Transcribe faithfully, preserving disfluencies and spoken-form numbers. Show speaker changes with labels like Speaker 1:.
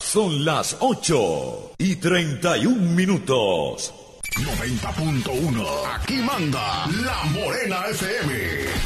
Speaker 1: Son las ocho y treinta y un minutos.
Speaker 2: noventa punto uno. Aquí manda La Morena F M.